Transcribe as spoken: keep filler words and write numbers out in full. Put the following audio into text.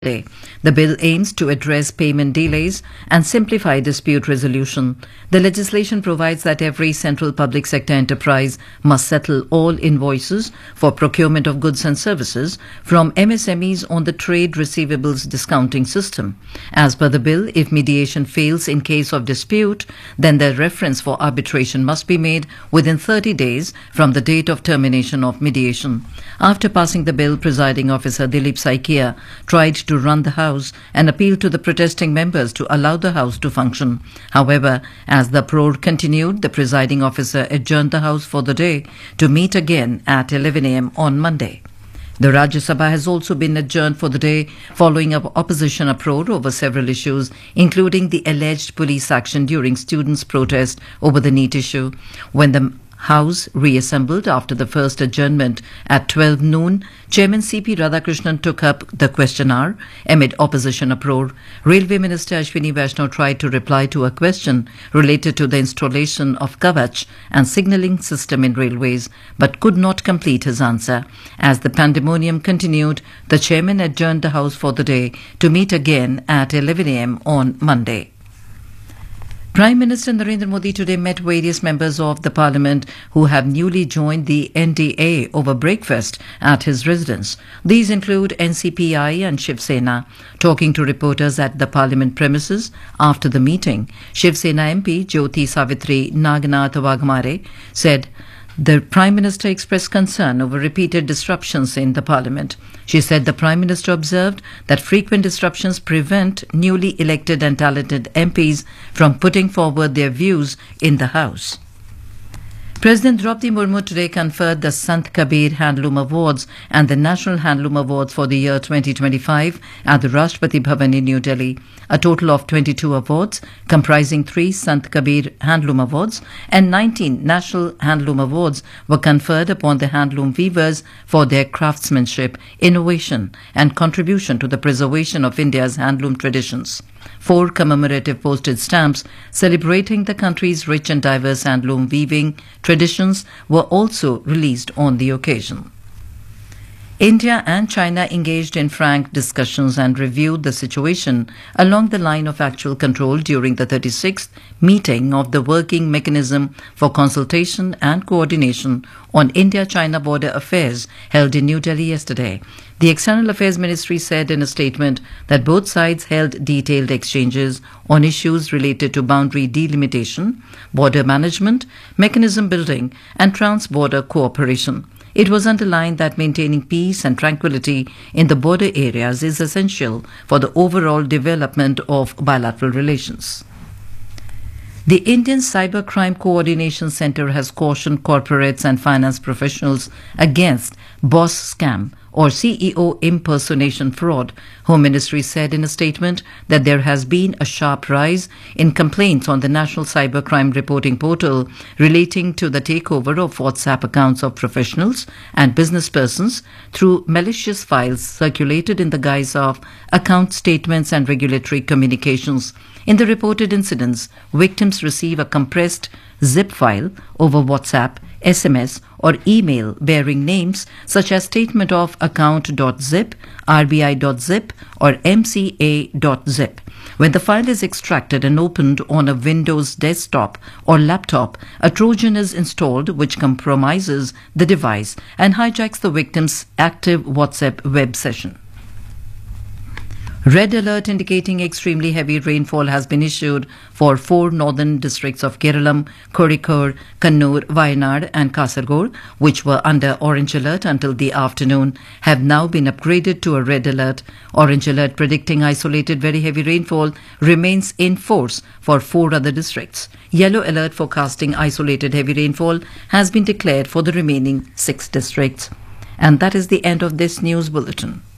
The bill aims to address payment delays and simplify dispute resolution. The legislation provides that every central public sector enterprise must settle all invoices for procurement of goods and services from M S M Es on the trade receivables discounting system. As per the bill, if mediation fails in case of dispute, then the reference for arbitration must be made within thirty days from the date of termination of mediation. After passing the bill, Presiding Officer Dilip Saikia tried to run the House and appealed to the protesting members to allow the House to function. However, as the uproar continued, the presiding officer adjourned the House for the day to meet again at eleven a m on Monday. The Rajya Sabha has also been adjourned for the day following an opposition uproar over several issues, including the alleged police action during students' protest over the NEET issue. When the House reassembled after the first adjournment at twelve noon, Chairman C P Radhakrishnan took up the question hour amid opposition uproar. Railway Minister Ashwini Vaishnaw tried to reply to a question related to the installation of Kavach and signalling system in railways, but could not complete his answer. As the pandemonium continued, the chairman adjourned the House for the day to meet again at eleven a m on Monday. Prime Minister Narendra Modi today met various members of the parliament who have newly joined the N D A over breakfast at his residence. These include N C P I and Shiv Sena. Talking to reporters at the parliament premises after the meeting, Shiv Sena M P Jyoti Savitri Nagnath Wagmare said the Prime Minister expressed concern over repeated disruptions in the Parliament. She said the Prime Minister observed that frequent disruptions prevent newly elected and talented M Ps from putting forward their views in the House. President Draupadi Murmu today conferred the Sant Kabir Handloom Awards and the National Handloom Awards for the year twenty twenty-five at the Rashtrapati Bhavan in New Delhi. A total of twenty-two awards, comprising three Sant Kabir Handloom Awards and nineteen National Handloom Awards, were conferred upon the handloom weavers for their craftsmanship, innovation and contribution to the preservation of India's handloom traditions. Four commemorative postage stamps celebrating the country's rich and diverse handloom weaving traditions were also released on the occasion. India and China engaged in frank discussions and reviewed the situation along the line of actual control during the thirty-sixth meeting of the Working Mechanism for Consultation and Coordination on India-China Border Affairs held in New Delhi yesterday. The External Affairs Ministry said in a statement that both sides held detailed exchanges on issues related to boundary delimitation, border management, mechanism building and trans-border cooperation. It was underlined that maintaining peace and tranquility in the border areas is essential for the overall development of bilateral relations. The Indian Cybercrime Coordination Centre has cautioned corporates and finance professionals against boss scam or C E O impersonation fraud. Home Ministry said in a statement that there has been a sharp rise in complaints on the National Cybercrime Reporting Portal relating to the takeover of WhatsApp accounts of professionals and business persons through malicious files circulated in the guise of account statements and regulatory communications. In the reported incidents, victims receive a compressed zip file over WhatsApp, S M S or email bearing names such as statement of account.zip, R B I.zip or M C A.zip. When the file is extracted and opened on a Windows desktop or laptop, a Trojan is installed which compromises the device and hijacks the victim's active WhatsApp web session. Red alert indicating extremely heavy rainfall has been issued for four northern districts of Kerala, Kozhikode, Kannur, Wayanad and Kasaragod, which were under orange alert until the afternoon, have now been upgraded to a red alert. Orange alert predicting isolated very heavy rainfall remains in force for four other districts. Yellow alert forecasting isolated heavy rainfall has been declared for the remaining six districts. And that is the end of this news bulletin.